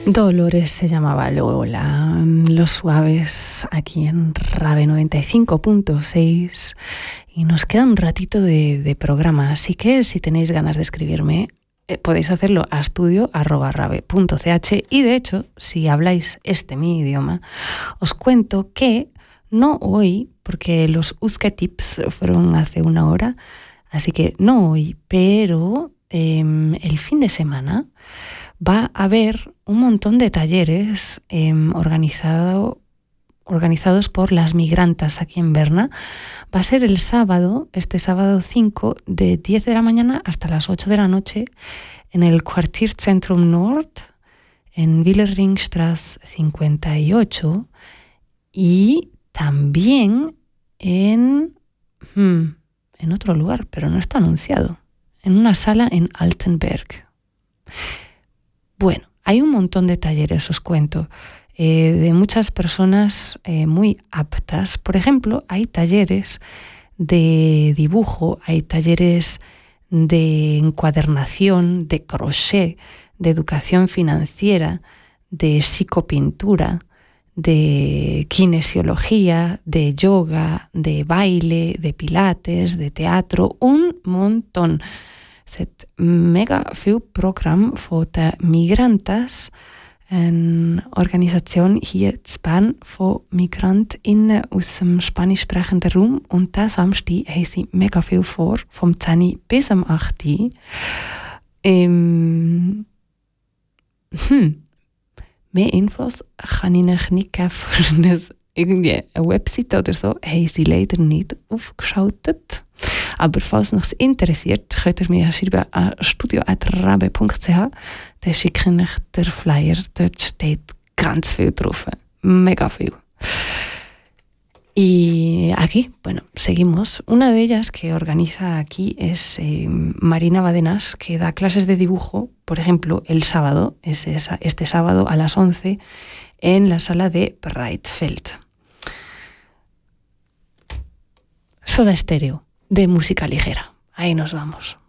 Dolores se llamaba Lola, Los Suaves, aquí en RAVE 95.6, y nos queda un ratito de programa, así que si tenéis ganas de escribirme, podéis hacerlo a estudio@rave.ch, y de hecho, si habláis mi idioma, os cuento que no hoy, porque los Euska Tips fueron hace una hora, así que no hoy, pero el fin de semana va a haber un montón de talleres organizados por las migrantas aquí en Berna. Va a ser el sábado, este sábado 5, de 10 de la mañana hasta las 8 de la noche, en el Quartierzentrum Nord, en Wilhelmstraße 58, y también en otro lugar, pero no está anunciado, en una sala en Altenberg. Bueno, hay un montón de talleres, os cuento, de muchas personas muy aptas. Por ejemplo, hay talleres de dibujo, hay talleres de encuadernación, de crochet, de educación financiera, de psicopintura, de kinesiología, de yoga, de baile, de pilates, de teatro, un montón. Het mega veel programma voor de migrantas, een organisatie hier in Bern voor migrantinnen aus dem spanisch sprechenden Raum, und da Samstag haben sie mega viel vor, vom 10 bis am 8. Mehr Infos kann ich euch nicht geben, für irgendwie eine Webseite oder so, haben sie leider nicht aufgeschaltet. Aber falls euch interessiert, könnt ihr mir schreiben an studio@rave.ch. Dann schicke ich euch den Flyer. Dort steht ganz viel drauf. Mega viel. Y aquí, bueno, seguimos. Una de ellas que organiza aquí es Marina Badenas, que da clases de dibujo, por ejemplo, el sábado, este sábado a las 11, en la sala de Breitfeld. Soda Stereo, de música ligera. Ahí nos vamos.